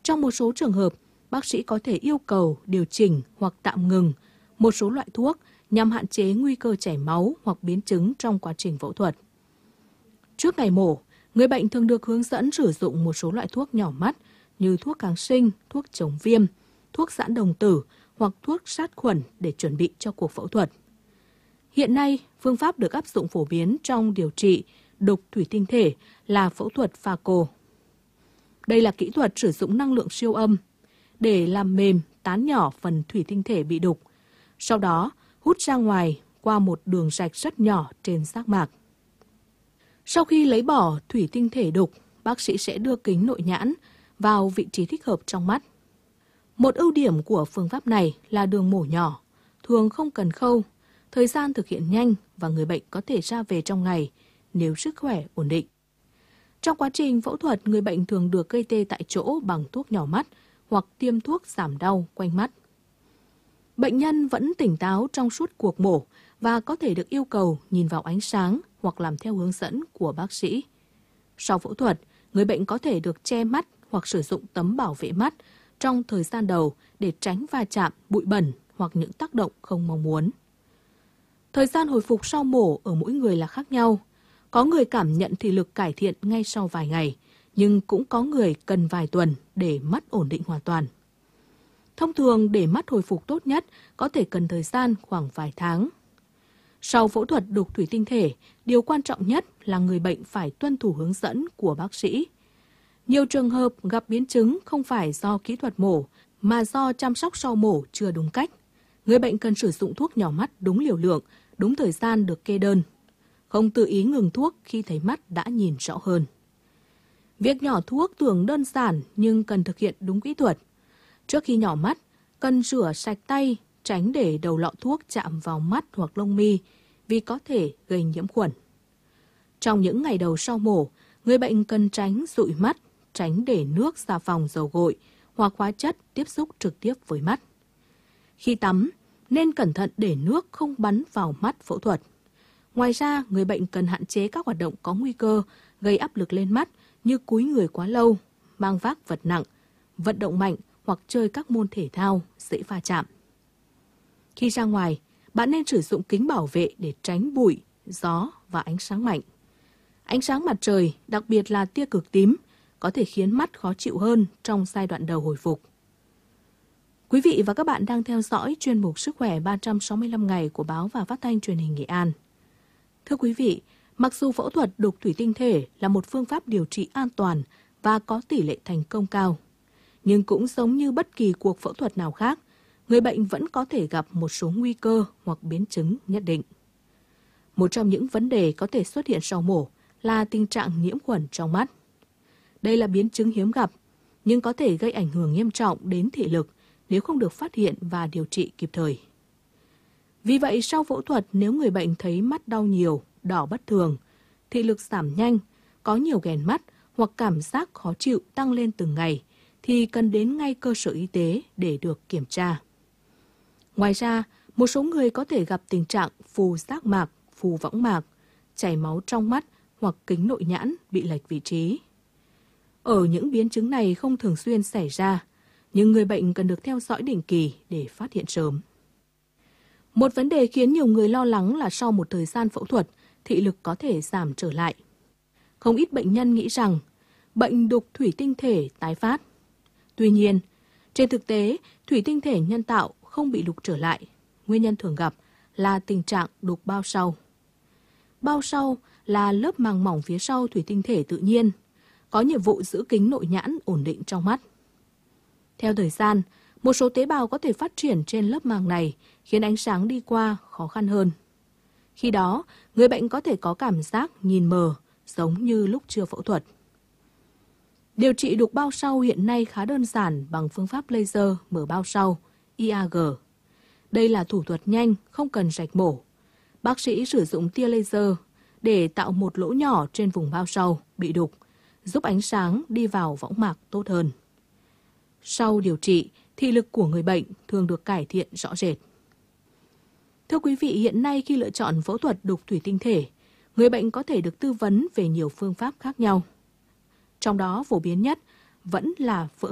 Trong một số trường hợp, bác sĩ có thể yêu cầu điều chỉnh hoặc tạm ngừng một số loại thuốc nhằm hạn chế nguy cơ chảy máu hoặc biến chứng trong quá trình phẫu thuật. Trước ngày mổ, người bệnh thường được hướng dẫn sử dụng một số loại thuốc nhỏ mắt như thuốc kháng sinh, thuốc chống viêm, thuốc giãn đồng tử hoặc thuốc sát khuẩn để chuẩn bị cho cuộc phẫu thuật. Hiện nay, phương pháp được áp dụng phổ biến trong điều trị đục thủy tinh thể là phẫu thuật phaco. Đây là kỹ thuật sử dụng năng lượng siêu âm để làm mềm, tán nhỏ phần thủy tinh thể bị đục, sau đó hút ra ngoài qua một đường rạch rất nhỏ trên giác mạc. Sau khi lấy bỏ thủy tinh thể đục, bác sĩ sẽ đưa kính nội nhãn vào vị trí thích hợp trong mắt. Một ưu điểm của phương pháp này là đường mổ nhỏ, thường không cần khâu, thời gian thực hiện nhanh và người bệnh có thể ra về trong ngày nếu sức khỏe ổn định. Trong quá trình phẫu thuật, người bệnh thường được gây tê tại chỗ bằng thuốc nhỏ mắt hoặc tiêm thuốc giảm đau quanh mắt. Bệnh nhân vẫn tỉnh táo trong suốt cuộc mổ và có thể được yêu cầu nhìn vào ánh sáng hoặc làm theo hướng dẫn của bác sĩ. Sau phẫu thuật, người bệnh có thể được che mắt hoặc sử dụng tấm bảo vệ mắt trong thời gian đầu để tránh va chạm, bụi bẩn hoặc những tác động không mong muốn. Thời gian hồi phục sau mổ ở mỗi người là khác nhau. Có người cảm nhận thị lực cải thiện ngay sau vài ngày, nhưng cũng có người cần vài tuần để mắt ổn định hoàn toàn. Thông thường, để mắt hồi phục tốt nhất có thể cần thời gian khoảng vài tháng. Sau phẫu thuật đục thủy tinh thể, điều quan trọng nhất là người bệnh phải tuân thủ hướng dẫn của bác sĩ. Nhiều trường hợp gặp biến chứng không phải do kỹ thuật mổ, mà do chăm sóc sau mổ chưa đúng cách. Người bệnh cần sử dụng thuốc nhỏ mắt đúng liều lượng, đúng thời gian được kê đơn. Không tự ý ngừng thuốc khi thấy mắt đã nhìn rõ hơn. Việc nhỏ thuốc tưởng đơn giản nhưng cần thực hiện đúng kỹ thuật. Trước khi nhỏ mắt, cần rửa sạch tay, tránh để đầu lọ thuốc chạm vào mắt hoặc lông mi vì có thể gây nhiễm khuẩn. Trong những ngày đầu sau mổ, người bệnh cần tránh dụi mắt, tránh để nước, xà phòng, dầu gội hoặc hóa chất tiếp xúc trực tiếp với mắt. Khi tắm, nên cẩn thận để nước không bắn vào mắt phẫu thuật. Ngoài ra, người bệnh cần hạn chế các hoạt động có nguy cơ gây áp lực lên mắt như cúi người quá lâu, mang vác vật nặng, vận động mạnh hoặc chơi các môn thể thao dễ va chạm. Khi ra ngoài, bạn nên sử dụng kính bảo vệ để tránh bụi, gió và ánh sáng mạnh. Ánh sáng mặt trời, đặc biệt là tia cực tím, có thể khiến mắt khó chịu hơn trong giai đoạn đầu hồi phục. Quý vị và các bạn đang theo dõi chuyên mục Sức khỏe 365 ngày của Báo và Phát thanh Truyền hình Nghệ An. Thưa quý vị, mặc dù phẫu thuật đục thủy tinh thể là một phương pháp điều trị an toàn và có tỷ lệ thành công cao, nhưng cũng giống như bất kỳ cuộc phẫu thuật nào khác, người bệnh vẫn có thể gặp một số nguy cơ hoặc biến chứng nhất định. Một trong những vấn đề có thể xuất hiện sau mổ là tình trạng nhiễm khuẩn trong mắt. Đây là biến chứng hiếm gặp, nhưng có thể gây ảnh hưởng nghiêm trọng đến thị lực nếu không được phát hiện và điều trị kịp thời. Vì vậy, sau phẫu thuật, nếu người bệnh thấy mắt đau nhiều, đỏ bất thường, thị lực giảm nhanh, có nhiều ghèn mắt hoặc cảm giác khó chịu tăng lên từng ngày, thì cần đến ngay cơ sở y tế để được kiểm tra. Ngoài ra, một số người có thể gặp tình trạng phù giác mạc, phù võng mạc, chảy máu trong mắt hoặc kính nội nhãn bị lệch vị trí. Ở những biến chứng này không thường xuyên xảy ra, nhưng người bệnh cần được theo dõi định kỳ để phát hiện sớm. Một vấn đề khiến nhiều người lo lắng là sau một thời gian phẫu thuật, thị lực có thể giảm trở lại. Không ít bệnh nhân nghĩ rằng bệnh đục thủy tinh thể tái phát. Tuy nhiên, trên thực tế, thủy tinh thể nhân tạo không bị đục trở lại. Nguyên nhân thường gặp là tình trạng đục bao sau. Bao sau là lớp màng mỏng phía sau thủy tinh thể tự nhiên, có nhiệm vụ giữ kính nội nhãn ổn định trong mắt. Theo thời gian, một số tế bào có thể phát triển trên lớp màng này, khiến ánh sáng đi qua khó khăn hơn. Khi đó, người bệnh có thể có cảm giác nhìn mờ, giống như lúc chưa phẫu thuật. Điều trị đục bao sau hiện nay khá đơn giản bằng phương pháp laser mở bao sau, IAG. Đây là thủ thuật nhanh, không cần rạch mổ. Bác sĩ sử dụng tia laser để tạo một lỗ nhỏ trên vùng bao sau bị đục, giúp ánh sáng đi vào võng mạc tốt hơn. Sau điều trị, thị lực của người bệnh thường được cải thiện rõ rệt. Thưa quý vị, hiện nay khi lựa chọn phẫu thuật đục thủy tinh thể, người bệnh có thể được tư vấn về nhiều phương pháp khác nhau. Trong đó phổ biến nhất vẫn là phẫu